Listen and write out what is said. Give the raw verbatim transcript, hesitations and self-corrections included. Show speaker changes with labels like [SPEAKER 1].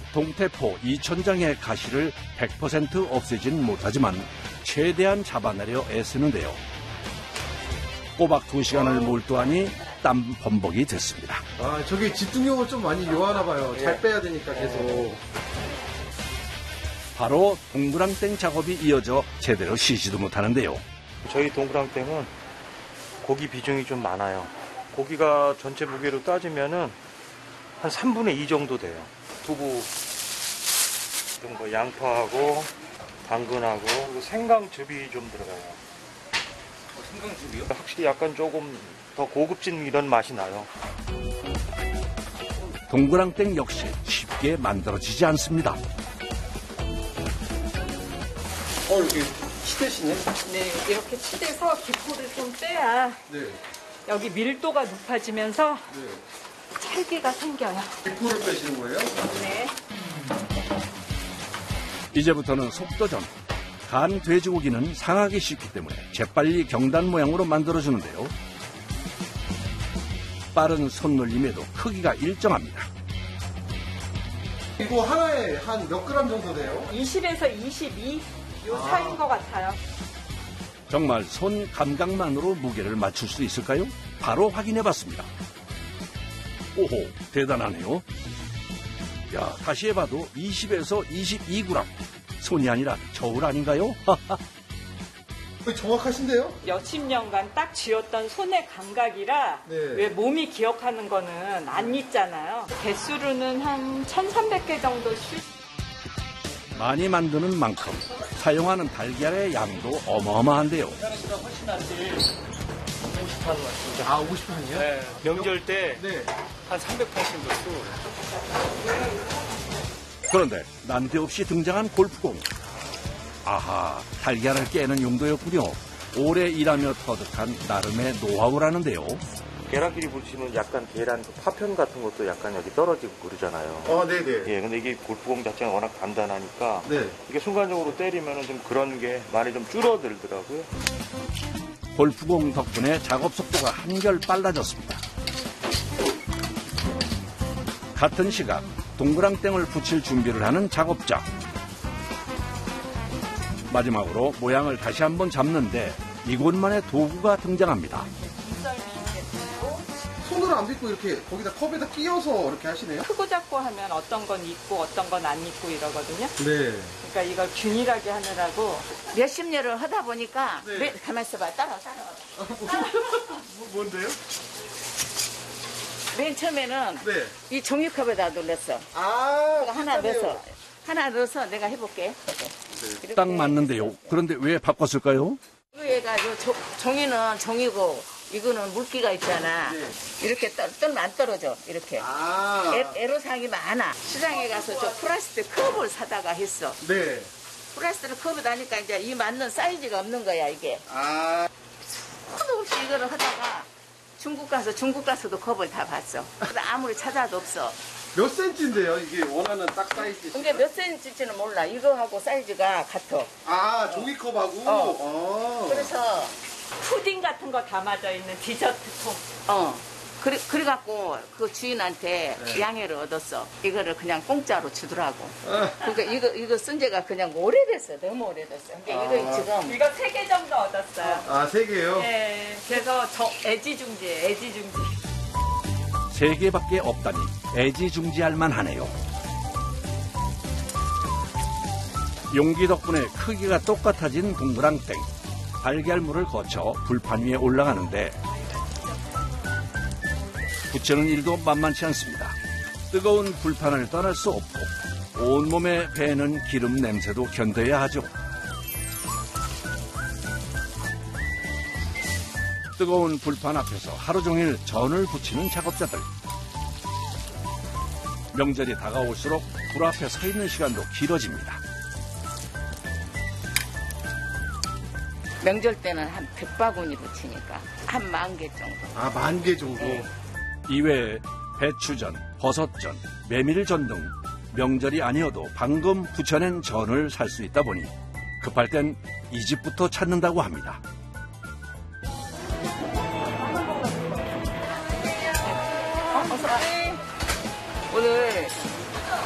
[SPEAKER 1] 동태포 이천 장의 가시를 백 퍼센트 없애진 못하지만 최대한 잡아내려 애쓰는데요. 꼬박 두 시간을 몰두하니 땀 범벅이 됐습니다.
[SPEAKER 2] 아, 저기 집중력을 좀 많이 요하나 봐요. 잘 빼야 되니까 계속.
[SPEAKER 1] 바로 동그랑땡 작업이 이어져 제대로 쉬지도 못하는데요.
[SPEAKER 3] 저희 동그랑땡은 고기 비중이 좀 많아요. 고기가 전체 무게로 따지면은 한 삼분의 이 정도 돼요. 두부, 이런 거 양파하고 당근하고 그리고 생강즙이 좀 들어가요.
[SPEAKER 2] 어, 생강즙이요?
[SPEAKER 3] 확실히 약간 조금 더 고급진 이런 맛이 나요.
[SPEAKER 1] 동그랑땡 역시 쉽게 만들어지지 않습니다.
[SPEAKER 2] 어, 이렇게 치대시네?
[SPEAKER 4] 네, 이렇게 치대서 기포를 좀 빼야
[SPEAKER 2] 네.
[SPEAKER 4] 여기 밀도가 높아지면서
[SPEAKER 2] 네.
[SPEAKER 4] 찰기가 생겨요.
[SPEAKER 2] 기포를 빼시는 거예요?
[SPEAKER 4] 네.
[SPEAKER 1] 이제부터는 속도전. 간 돼지고기는 상하기 쉽기 때문에 재빨리 경단 모양으로 만들어주는데요. 빠른 손놀림에도 크기가 일정합니다.
[SPEAKER 2] 이거 하나에 한 몇 그램 정도 돼요?
[SPEAKER 4] 이십에서 이십이 요
[SPEAKER 2] 아.
[SPEAKER 4] 사이인 것 같아요.
[SPEAKER 1] 정말 손 감각만으로 무게를 맞출 수 있을까요? 바로 확인해봤습니다. 오호, 대단하네요. 야, 다시 해봐도 이십에서 이십이 그램. 손이 아니라 저울 아닌가요?
[SPEAKER 2] 정확하신데요?
[SPEAKER 4] 몇십 년간 딱 쥐었던 손의 감각이라
[SPEAKER 2] 네.
[SPEAKER 4] 왜 몸이 기억하는 거는 안 잊잖아요. 개수로는 한 천삼백 개 정도 쉴.
[SPEAKER 1] 많이 만드는 만큼 사용하는 달걀의 양도 어마어마한데요.
[SPEAKER 2] 아, 오십 판이요?
[SPEAKER 3] 네, 명절 때
[SPEAKER 2] 네.
[SPEAKER 3] 한 삼백팔십 도수.
[SPEAKER 1] 그런데 난데없이 등장한 골프공. 아하, 달걀을 깨는 용도였군요. 오래 일하며 터득한 나름의 노하우라는데요.
[SPEAKER 3] 계란끼리 부딪히면 약간 계란 그 파편 같은 것도 약간 여기 떨어지고 그러잖아요.
[SPEAKER 2] 어, 네네.
[SPEAKER 3] 예, 근데 이게 골프공 자체가 워낙 단단하니까
[SPEAKER 2] 네.
[SPEAKER 3] 이게 순간적으로 때리면은 좀 그런 게 많이 좀 줄어들더라고요.
[SPEAKER 1] 골프공 덕분에 작업 속도가 한결 빨라졌습니다. 같은 시각 동그랑땡을 붙일 준비를 하는 작업자. 마지막으로 모양을 다시 한번 잡는데 이곳만의 도구가 등장합니다.
[SPEAKER 2] 손으로 안 빗고 이렇게 거기다 컵에다 끼워서 이렇게 하시네요?
[SPEAKER 4] 크고 작고 하면 어떤 건 있고 어떤 건 안 있고 이러거든요.
[SPEAKER 2] 네.
[SPEAKER 4] 그러니까 이걸 균일하게 하느라고
[SPEAKER 5] 몇십 년을 하다 보니까
[SPEAKER 2] 네.
[SPEAKER 5] 왜, 가만 있어봐. 따라와, 따라와.
[SPEAKER 2] 뭐, 뭔데요?
[SPEAKER 5] 맨 처음에는
[SPEAKER 2] 네.
[SPEAKER 5] 이 종이컵에다 눌렀어.
[SPEAKER 2] 아,
[SPEAKER 5] 그거 하나
[SPEAKER 2] 비슷하네요.
[SPEAKER 5] 넣어서 하나 넣어서 내가 해볼게. 이렇게
[SPEAKER 1] 딱 맞는데요. 그런데 왜 바꿨을까요?
[SPEAKER 5] 이거 얘가 요 조- 종이는 종이고 이거는 물기가 있잖아.
[SPEAKER 2] 네.
[SPEAKER 5] 이렇게 떨, 떨면 안 떨어져. 이렇게.
[SPEAKER 2] 아.
[SPEAKER 5] 애, 애로사항이 많아. 시장에 가서 저 플라스틱 컵을 사다가 했어.
[SPEAKER 2] 네.
[SPEAKER 5] 플라스틱 컵을 다니까 이제 이 맞는 사이즈가 없는 거야 이게.
[SPEAKER 2] 아.
[SPEAKER 5] 수도 없이 이거를 하다가 중국 가서 중국 가서도 컵을 다 봤어. 근데 아무리 찾아도 없어.
[SPEAKER 2] 몇 센치인데요? 이게 원하는 딱 사이즈.
[SPEAKER 5] 이게 몇 센치인지는 몰라. 이거하고 사이즈가 같아.
[SPEAKER 2] 아, 종이컵하고?
[SPEAKER 5] 어.
[SPEAKER 2] 어.
[SPEAKER 5] 그래서
[SPEAKER 4] 푸딩 같은 거 담아져 있는 디저트통.
[SPEAKER 5] 어 그래 그래갖고 그 주인한테
[SPEAKER 2] 네.
[SPEAKER 5] 양해를 얻었어. 이거를 그냥 공짜로 주더라고.
[SPEAKER 2] 아.
[SPEAKER 5] 그러니까 이거 이거 쓴 지가 그냥 오래됐어. 너무 오래됐어. 그러니까
[SPEAKER 2] 아.
[SPEAKER 5] 이거 지금
[SPEAKER 4] 이거 세 개 정도 얻었어요.
[SPEAKER 2] 아, 세 개요?
[SPEAKER 4] 네, 그래서 저 애지중지예요, 애지중지.
[SPEAKER 1] 세 개밖에 없다니 애지중지할 만하네요. 용기 덕분에 크기가 똑같아진 동그랑땡. 달걀물을 거쳐 불판 위에 올라가는데 붙이는 일도 만만치 않습니다. 뜨거운 불판을 떠날 수 없고 온몸에 배는 기름 냄새도 견뎌야 하죠. 뜨거운 불판 앞에서 하루 종일 전을 부치는 작업자들. 명절이 다가올수록 불 앞에 서 있는 시간도 길어집니다.
[SPEAKER 5] 명절 때는 한 백 바구니 붙이니까 한 만 개 정도.
[SPEAKER 2] 아, 만 개 정도.
[SPEAKER 5] 네.
[SPEAKER 1] 이외에 배추전, 버섯전, 메밀전 등 명절이 아니어도 방금 부쳐낸 전을 살 수 있다 보니 급할 땐 이 집부터 찾는다고 합니다.